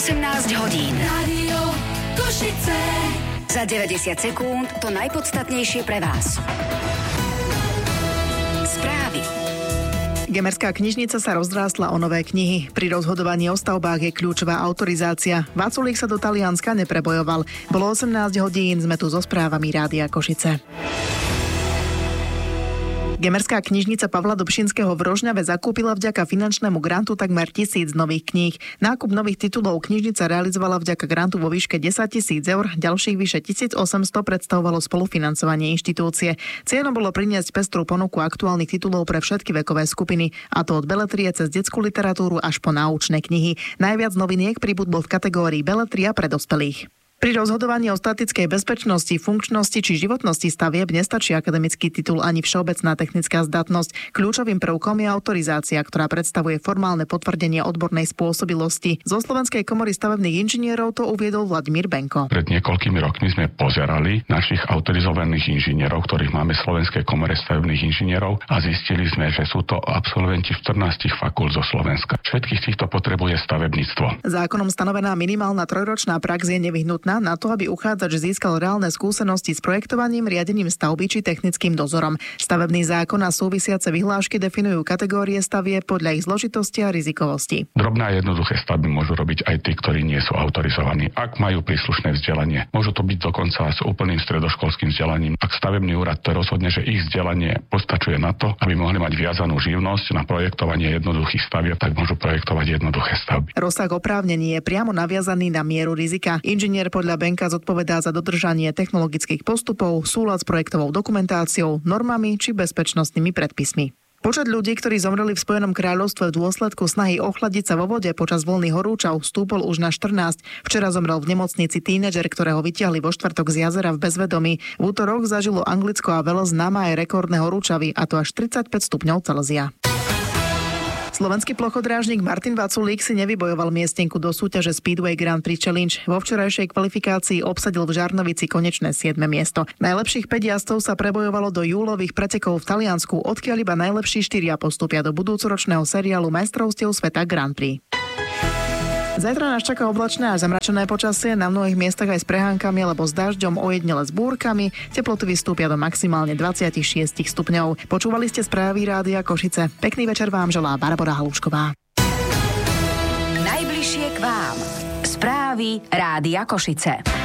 18 hodín. Rádio Košice. Za 90 sekúnd to najpodstatnejšie pre vás. Správy. Gemerská knižnica sa rozdrástla o nové knihy. Pri rozhodovaní o stavbách je kľúčová autorizácia. Vaculík sa do Talianska neprebojoval. Bolo 18 hodín, sme tu so správami Rádia Košice. Gemerská knižnica Pavla Dobšinského v Rožňave zakúpila vďaka finančnému grantu takmer 1000 nových kníh. Nákup nových titulov knižnica realizovala vďaka grantu vo výške 10 000 eur, ďalších vyše 1800 predstavovalo spolufinancovanie inštitúcie. Cieľom bolo priniesť pestrú ponuku aktuálnych titulov pre všetky vekové skupiny, a to od beletrie cez detskú literatúru až po náučné knihy. Najviac noviniek pribudlo v kategórii beletria pre dospelých. Pri rozhodovaní o statickej bezpečnosti, funkčnosti či životnosti stavieb nestačí akademický titul ani všeobecná technická zdatnosť. Kľúčovým prvkom je autorizácia, ktorá predstavuje formálne potvrdenie odbornej spôsobilosti. Zo Slovenskej komory stavebných inžinierov to uviedol Vladimír Benko. Pred niekoľkými rokmi sme pozerali našich autorizovaných inžinierov, ktorých máme v Slovenskej komore stavebných inžinierov, a zistili sme, že sú to absolventi 14 fakult zo Slovenska. Všetkých týchto potrebuje stavebníctvo. Zákonom stanovená minimálna 3-ročná prax je nevyhnutná na to, aby uchádzač získal reálne skúsenosti s projektovaním, riadením stavby či technickým dozorom. Stavebný zákon a súvisiace vyhlášky definujú kategórie stavieb podľa ich zložitosti a rizikovosti. Drobné a jednoduché stavby môžu robiť aj tí, ktorí nie sú autorizovaní, ak majú príslušné vzdelanie. Môžu to byť dokonca s úplným stredoškolským vzdelaním. Ak stavebný úrad to rozhodne, že ich vzdelanie postačuje na to, aby mohli mať viazanú živnosť na projektovanie jednoduchých stavieb, tak môžu projektovať jednoduché stavby. Rozsah oprávnení je priamo naviazaný na mieru rizika. Inžinier podľa Benka zodpovedá za dodržanie technologických postupov, súlad s projektovou dokumentáciou, normami či bezpečnostnými predpismi. Počet ľudí, ktorí zomreli v Spojenom kráľovstve v dôsledku snahy ochladiť sa vo vode počas vlny horúčav, stúpol už na 14. Včera zomrel v nemocnici tínedžer, ktorého vytiahli vo štvrtok z jazera v bezvedomí. V útorok zažilo Anglicko a Wales na máje rekordné horúčavy, a to až 35 stupňov Celzia. Slovenský plochodrážnik Martin Vaculík si nevybojoval miestenku do súťaže Speedway Grand Prix Challenge. Vo včerajšej kvalifikácii obsadil v Žarnovici konečné 7. miesto. Najlepších 5 jazdcov sa prebojovalo do júlových pretekov v Taliansku, odkiaľ iba najlepší 4 postupia do budúcoročného seriálu majstrovstiev sveta Grand Prix. Zajtra nás čaká oblačné a zamračené počasie, na mnohých miestach aj s prehánkami alebo s dažďom, ojedinele s búrkami. Teploty vystúpia do maximálne 26 stupňov. Počúvali ste správy Rádia Košice. Pekný večer vám želá Barbora Halúšková. Najbližšie k vám. Správy Rádia Košice.